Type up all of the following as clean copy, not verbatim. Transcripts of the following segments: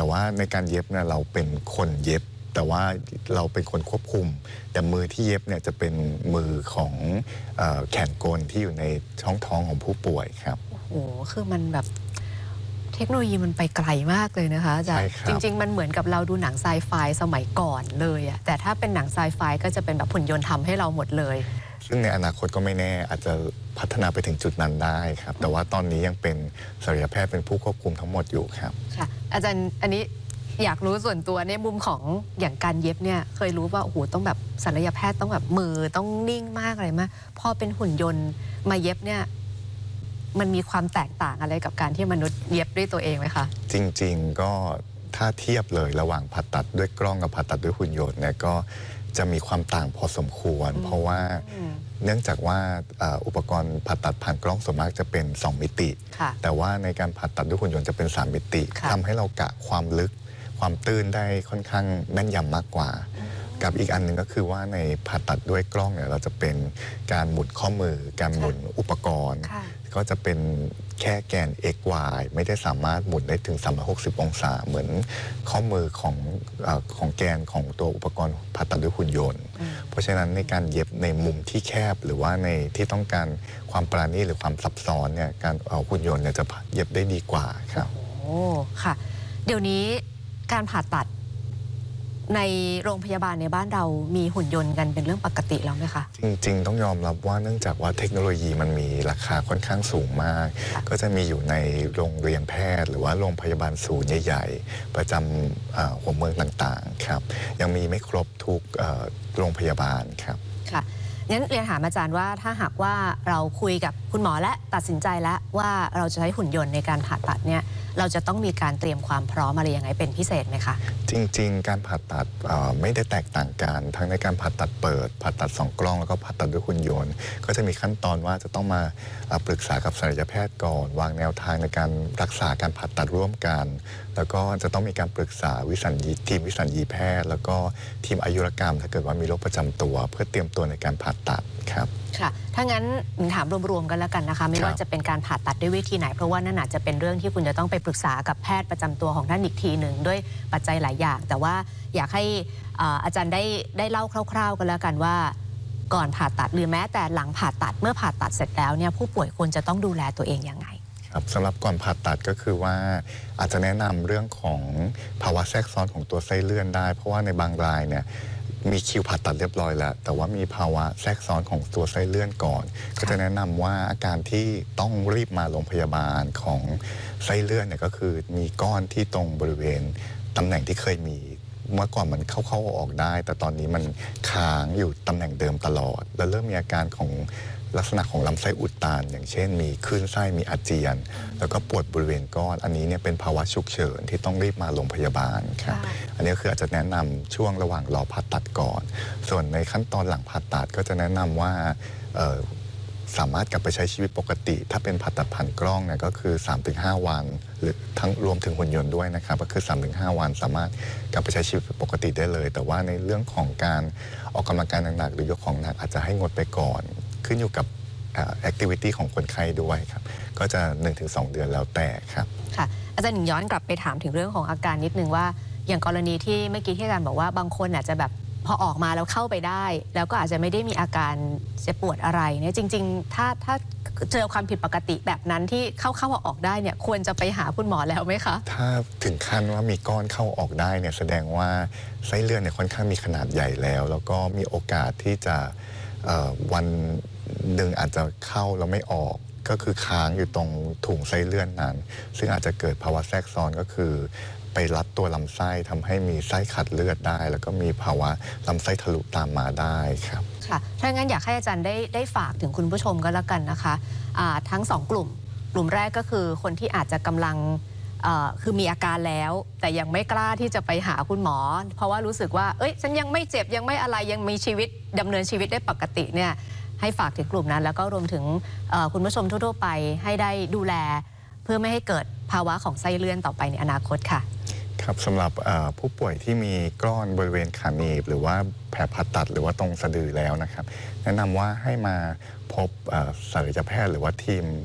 แต่ว่าในการเย็บเนี่ยเราเป็นคนเย็บแต่ว่าเราเป็นคนควบคุมแต่มือที่เย็บเนี่ยจะเป็นมือของแขนกลที่อยู่ในช่องท้องของผู้ป่วยครับโอ้โหคือมันแบบเทคโนโลยีมันไปไกลมากเลยนะคะอาจารย์จริงๆมันเหมือนกับเราดูหนังไซไฟสมัยก่อนเลยอะแต่ถ้าเป็นหนังไซไฟก็จะเป็นแบบหุ่นยนต์ทำให้เราหมดเลยซึ่งในอนาคตก็ไม่แน่อาจจะพัฒนาไปถึงจุดนั้นได้ครับแต่ว่าตอนนี้ยังเป็นศัลยแพทย์เป็นผู้ควบคุมทั้งหมดอยู่ครับค่ะอาจารย์อันนี้อยากรู้ส่วนตัวในมุมของอย่างการเย็บเนี่ยเคยรู้ว่าโอ้โหต้องแบบศัลยแพทย์ต้องแบบมือต้องนิ่งมากอะไรมากพอเป็นหุ่นยนต์มาเย็บเนี่ยมันมีความแตกต่างอะไรกับการที่มนุษย์เย็บด้วยตัวเองไหมคะจริงๆก็ถ้าเทียบเลยระหว่างผ่าตัดด้วยกล้องกับผ่าตัดด้วยหุ่นยนต์เนี่ยก็จะมีความต่างพอสมควรเพราะว่าเนื่องจากว่าอุปกรณ์ผ่าตัดผ่านกล้องส่วนมากจะเป็น2มิติแต่ว่าในการผ่าตัดด้วยหุ่นยนต์จะเป็น3มิติทำให้เรากะความลึกความตื้นได้ค่อนข้างแม่นยำมากกว่ากับอีกอันหนึ่งก็คือว่าในผ่าตัดด้วยกล้องเนี่ยเราจะเป็นการหมุนข้อมือการหมุนอุปกรณ์ก็จะเป็นแค่แกน x y ไม่ได้สามารถหมุนได้ถึง360องศาเหมือนข้อมือของแกนของตัวอุปกรณ์ผ่าตัดด้วยหุ่นยนต์เพราะฉะนั้นในการเย็บในมุมที่แคบหรือว่าในที่ต้องการความปราณีตหรือความซับซ้อนเนี่ยการหุ่นยนต์เนี่ยจะเย็บได้ดีกว่าครับโอ้ค่ะเดี๋ยวนี้การผ่าตัดในโรงพยาบาลในบ้านเรามีหุ่นยนต์กันเป็นเรื่องปกติแล้วไหมคะจริงๆต้องยอมรับว่าเนื่องจากว่าเทคโนโลยีมันมีราคาค่อนข้างสูงมากก็จะมีอยู่ในโรงเรียนแพทย์หรือว่าโรงพยาบาลศูนย์ใหญ่ๆประจำหัวเมืองต่างๆครับยังมีไม่ครบทุกโรงพยาบาลครับค่ะงั้นเรียนถามอาจารย์ว่าถ้าหากว่าเราคุยกับคุณหมอและตัดสินใจแล้วว่าเราจะใช้หุ่นยนต์ในการผ่าตัดเนี่ยเราจะต้องมีการเตรียมความพร้อมอะไรยังไงเป็นพิเศษไหมคะจริงๆการผ่าตัดไม่ได้แตกต่างกันทั้งในการผ่าตัดเปิดผ่าตัด2กล้องแล้วก็ผ่าตัดด้วยหุ่นยนต์ก็จะมีขั้นตอนว่าจะต้องมาปรึกษากับศัลยแพทย์ก่อนวางแนวทางในการรักษาการผ่าตัดร่วมกันแล้วก็จะต้องมีการปรึกษาทีมวิสัญญีแพทย์แล้วก็ทีมอายุรกรรมถ้าเกิดว่ามีโรคประจำตัวเพื่อเตรียมตัวในการผ่าตัดครับค่ะถ้างั้นถามรวมๆกันแล้วกันนะคะไม่ว่าจะเป็นการผ่าตัดด้วยวิธีไหนเพราะว่านั่นอาจจะเป็นเรื่องที่คุณจะต้องไปปรึกษากับแพทย์ประจำตัวของท่านอีกทีหนึ่งด้วยปัจจัยหลายอย่างแต่ว่าอยากให้อาจารย์ได้เล่าคร่าวๆกันแล้วกันว่าก่อนผ่าตัดหรือแม้แต่หลังผ่าตัดเมื่อผ่าตัดเสร็จแล้วเนี่ยผู้ป่วยควรจะต้องดูแลตัวเองยังไงครับสำหรับก่อนผ่าตัดก็คือว่าอาจจะแนะนำเรื่องของภาวะแทรกซ้อนของตัวไส้เลื่อนได้เพราะว่าในบางรายเนี่ยมีคิวผ่าตัดเรียบร้อยแล้วแต่ว่ามีภาวะแทรกซ้อนของตัวไส้เลื่อนก่อนก็จะแนะนำว่าอาการที่ต้องรีบมาโรงพยาบาลของไส้เลื่อนเนี่ยก็คือมีก้อนที่ตรงบริเวณตำแหน่งที่เคยมีเมื่อก่อนมันเข้าออกได้แต่ตอนนี้มันค้างอยู่ตำแหน่งเดิมตลอดแล้วเริ่มมีอาการของลักษณะของลำไส้อุดตันอย่างเช่นมีคลื่นไส้มีอาเจียนแล้วก็ปวดบริเวณก้อนอันนี้เนี่ยเป็นภาวะฉุกเฉินที่ต้องรีบมาโรงพยาบาลครับอันนี้คืออาจจะแนะนำช่วงระหว่างรอผ่าตัดก่อนส่วนในขั้นตอนหลังผ่าตัดก็จะแนะนำว่าสามารถกลับไปใช้ชีวิตปกติถ้าเป็นผ่าตัดผ่านกล้องเนี่ยก็คือ 3-5 วันหรือทั้งรวมถึงหุ่นยนต์ด้วยนะครับก็คือ 3-5 วันสามารถกลับไปใช้ชีวิตปกติได้เลยแต่ว่าในเรื่องของการออกกำลังกายหนักๆหรือยกของหนักอาจจะให้งดไปก่อนขึ้นอยู่กับแอคทิวิตี้ของคนไข้ด้วยครับก็จะ 1-2 เดือนแล้วแต่ครับค่ะอาจารย์หนึ่งย้อนกลับไปถามถึงเรื่องของอาการนิดนึงว่าอย่างกรณีที่เมื่อกี้ที่อาจารย์บอกว่าบางคนอาจจะแบบพอออกมาแล้วเข้าไปได้แล้วก็อาจจะไม่ได้มีอาการเจ็บปวดอะไรเนี่ยจริงๆถ้าเจอความผิดปกติแบบนั้นที่เข้าออกได้เนี่ยควรจะไปหาคุณหมอแล้วไหมคะถ้าถึงขั้นว่ามีก้อนเข้าออกได้เนี่ยแสดงว่าไส้เลื่อนเนี่ยค่อนข้างมีขนาดใหญ่แล้วก็มีโอกาสที่จะวันหนึ่งอาจจะเข้าแล้วไม่ออกก็คือค้างอยู่ตรงถุงไส้เลื่อนนั้นซึ่งอาจจะเกิดภาวะแทรกซ้อนก็คือไปรัดตัวลำไส้ทำให้มีไส้ขัดเลือดได้แล้วก็มีภาวะลำไส้ทะลุตามมาได้ครับค่ะถ้างั้นอยากให้อาจารย์ได้ฝากถึงคุณผู้ชมก็แล้วกันนะคะทั้ง2 กลุ่มแรกก็คือคนที่อาจจะกำลังคือมีอาการแล้วแต่ยังไม่กล้าที่จะไปหาคุณหมอเพราะว่ารู้สึกว่าฉันยังไม่เจ็บยังไม่อะไรยังมีชีวิตดำเนินชีวิตได้ปกติเนี่ยให้ฝากถึงกลุ่มนั้นแล้วก็รวมถึงคุณผู้ชมทั่วๆไปให้ได้ดูแลเพื่อไม่ให้เกิดภาวะของไส้เลื่อนต่อไปในอนาคตค่ะครับสำหรับผู้ป่วยที่มีก้อนบริเวณขาหนีบหรือว่าแผลผ่าตัดหรือว่าตรงสะดือแล้วนะครับแนะนำว่าให้มาพบศัลยแพทย์หรือว่าทีม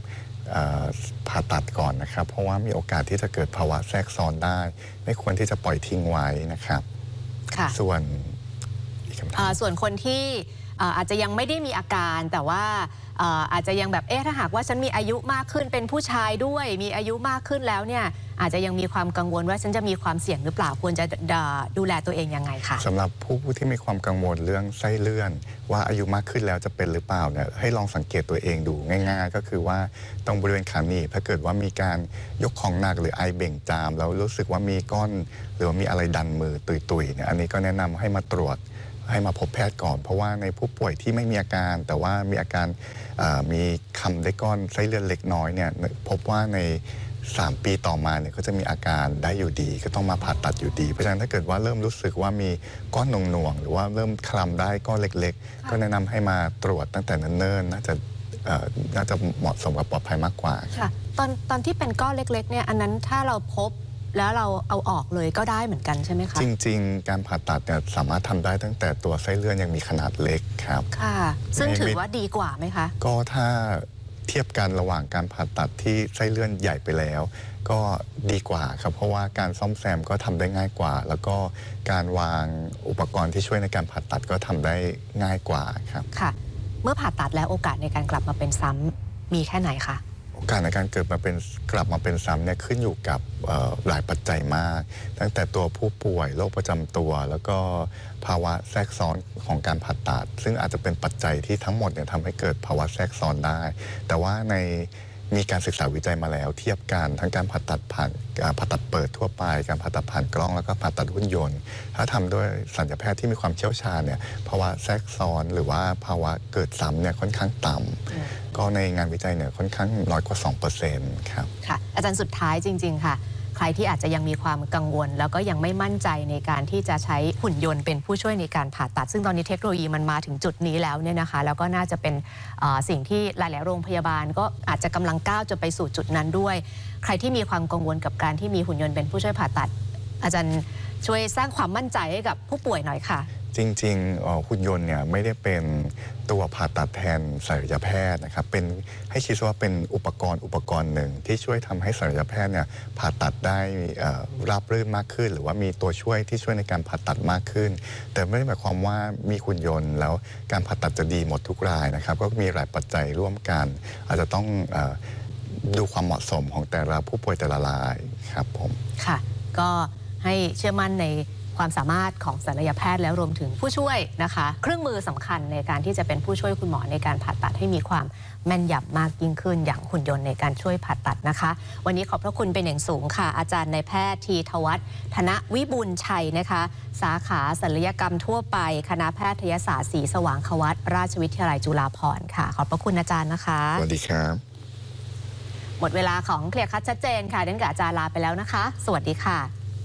ผ่าตัดก่อนนะครับเพราะว่ามีโอกาสที่จะเกิดภาวะแทรกซ้อนได้ไม่ควรที่จะปล่อยทิ้งไว้นะครับส่วนอีกคำถามส่วนคนที่อาจจะยังไม่ได้มีอาการแต่ว่าอาจจะยังแบบถ้าหากว่าฉันมีอายุมากขึ้นเป็นผู้ชายด้วยมีอายุมากขึ้นแล้วเนี่ยอาจจะยังมีความกังวลว่าฉันจะมีความเสี่ยงหรือเปล่าควรจะดูแลตัวเองยังไงคะสำหรับผู้ที่มีความกังวลเรื่องไส้เลื่อนว่าอายุมากขึ้นแล้วจะเป็นหรือเปล่าเนี่ยให้ลองสังเกตตัวเองดูง่ายๆก็คือว่าตรงบริเวณขาหนีบถ้าเกิดว่ามีการยกของหนักหรือไอเบ่งจามแล้วรู้สึกว่ามีก้อนหรือว่ามีอะไรดันมือตุยๆเนี่ยอันนี้ก็แนะนำให้มาตรวจให้มาพบแพทย์ก่อนเพราะว่าในผู้ป่วยที่ไม่มีอาการแต่ว่ามีอาการมีคำได้ก้อนไส้เลื่อนเล็กน้อยเนี่ยพบว่าใน3 ปีต่อมาเนี่ยก็จะมีอาการได้อยู่ดีก็ต้องมาผ่าตัดอยู่ดีเพราะฉะนั้นถ้าเกิดว่าเริ่มรู้สึกว่ามีก้อนหน่วงๆหรือว่าเริ่มคลำได้ก้อนเล็กๆก็แนะนำให้มาตรวจตั้งแต่เนิ่นๆน่าจะเหมาะสมกับปลอดภัยมากกว่าค่ะตอนที่เป็นก้อนเล็กๆเนี่ยอันนั้นถ้าเราพบแล้วเราเอาออกเลยก็ได้เหมือนกันใช่ไหมคะจริงๆการผ่าตัดเนี่ยสามารถทำได้ตั้งแต่ตัวไส้เลื่อนยังมีขนาดเล็กครับค่ะซึ่งถือว่าดีกว่าไหมคะก็ถ้าเทียบกันระหว่างการผ่าตัดที่ไส้เลื่อนใหญ่ไปแล้วก็ดีกว่าครับเพราะว่าการซ่อมแซมก็ทำได้ง่ายกว่าแล้วก็การวางอุปกรณ์ที่ช่วยในการผ่าตัดก็ทำได้ง่ายกว่าครับค่ะเมื่อผ่าตัดแล้วโอกาสในการกลับมาเป็นซ้ำมีแค่ไหนคะโอกาสในการกลับมาเป็นซ้ำเนี่ยขึ้นอยู่กับหลายปัจจัยมากตั้งแต่ตัวผู้ป่วยโรคประจำตัวแล้วก็ภาวะแทรกซ้อนของการผ่าตัดซึ่งอาจจะเป็นปัจจัยที่ทั้งหมดเนี่ยทำให้เกิดภาวะแทรกซ้อนได้แต่ว่ามีการศึกษาวิจัยมาแล้วเทียบกันทั้งการผ่าตัดเปิดทั่วไปการผ่าตัดผ่านกล้องแล้วก็ผ่าตัดหุ่นยนต์ถ้าทำด้วยศัลยแพทย์ที่มีความเชี่ยวชาญเนี่ยภาวะแทรกซ้อนหรือว่าภาวะเกิดซ้ำเนี่ยค่อนข้างต่ำก็ในงานวิจัยเนี่ยค่อนข้างน้อยกว่า 2% ครับค่ะอาจารย์สุดท้ายจริงๆค่ะใครที่อาจจะยังมีความกังวลแล้วก็ยังไม่มั่นใจในการที่จะใช้หุ่นยนต์เป็นผู้ช่วยในการผ่าตัดซึ่งตอนนี้เทคโนโลยีมันมาถึงจุดนี้แล้วเนี่ยนะคะแล้วก็น่าจะเป็นสิ่งที่หลายๆโรงพยาบาลก็อาจจะกำลังก้าวจะไปสู่จุดนั้นด้วยใครที่มีความกังวลกับการที่มีหุ่นยนต์เป็นผู้ช่วยผ่าตัดอาจารย์ช่วยสร้างความมั่นใจให้กับผู้ป่วยหน่อยค่ะจริงๆหุ่นยนต์เนี่ยไม่ได้เป็นตัวผ่าตัดแทนศัลยแพทย์นะครับเป็นให้คิดว่าเป็นอุปกรณ์หนึ่งที่ช่วยทำให้ศัลยแพทย์เนี่ยผ่าตัดได้ราบรื่นมากขึ้นหรือว่ามีตัวช่วยที่ช่วยในการผ่าตัดมากขึ้นแต่ไม่ได้หมายความว่ามีหุ่นยนต์แล้วการผ่าตัดจะดีหมดทุกรายนะครับก็มีหลายปัจจัยร่วมกันอาจจะต้องดูความเหมาะสมของแต่ละผู้ป่วยแต่ละรายครับผมค่ะก็ให้เชื่อมั่นในความสามารถของศัลยแพทย์แล้วรวมถึงผู้ช่วยนะคะเครื่องมือสำคัญในการที่จะเป็นผู้ช่วยคุณหมอในการผ่าตัดให้มีความแม่นยำมากยิ่งขึ้นอย่างหุ่นยนต์ในการช่วยผ่าตัดนะคะวันนี้ขอบพระคุณเป็นอย่างสูงค่ะอาจารย์นายแพทย์ธีธวัฒน์ธนวิบูลย์ชัยนะคะสาขาศัลยกรรมทั่วไปคณะแพทยศาสตร์ศรีสว่างควัตรราชวิทยาลัยจุฬาภรณ์ค่ะขอบพระคุณอาจารย์นะคะสวัสดีครับหมดเวลาของเคลียร์คัดชัดเจนค่ะเดินกับอาจารย์ลาไปแล้วนะคะสวัสดีค่ะ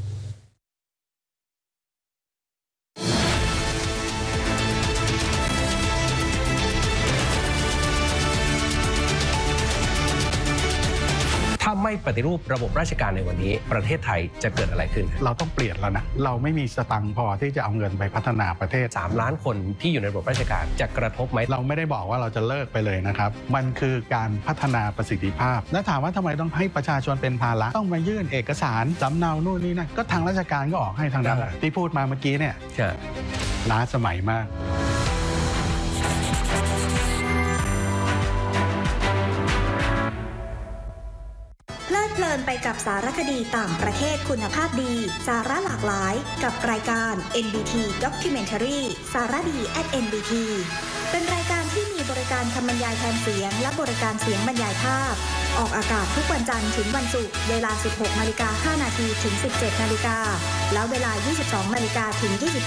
ถ้าไม่ปฏิรูประบบราชการในวันนี้ประเทศไทยจะเกิดอะไรขึ้นเราต้องเปลี่ยนแล้วนะเราไม่มีสตังค์พอที่จะเอาเงินไปพัฒนาประเทศ 3 ล้านคนที่อยู่ในระบบราชการจะกระทบไหมเราไม่ได้บอกว่าเราจะเลิกไปเลยนะครับมันคือการพัฒนาประสิทธิภาพและถามว่าทำไมต้องให้ประชาชนเป็นภาระต้องมายื่นเอกสารสำเนานู่นนี่นะก็ทางราชการก็ออกให้ทางนั้นที่พูดมาเมื่อกี้เนี่ยล้าสมัยมากเพลินไปกับสารคดีต่างประเทศคุณภาพดีสาระหลากหลายกับรายการ NBT Documentary สารดี @NBT เป็นรายการที่มีบริการคำบรรยายแทนเสียงและบริการเสียงบรรยายภาพออกอากาศทุกวันจันทร์ถึงวันศุกร์เวลา 16:05 น. ถึง 17:00 น. และเวลา 22:00 น. ถึง